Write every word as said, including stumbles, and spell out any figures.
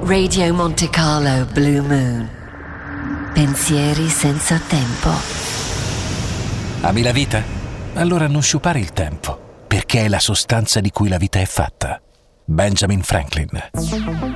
Radio Monte Carlo Blue Moon. Pensieri senza tempo. Ami la vita? Allora non sciupare il tempo, perché è la sostanza di cui la vita è fatta. Benjamin Franklin.